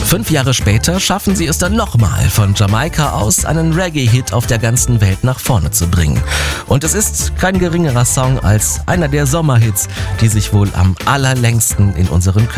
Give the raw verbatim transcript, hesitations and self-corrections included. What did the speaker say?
Fünf Jahre später schaffen sie es dann nochmal, von Jamaika aus einen Reggae-Hit auf der ganzen Welt nach vorne zu bringen. Und es ist kein geringerer Song als einer der Sommerhits, die sich wohl am allerlängsten in unseren Köpfen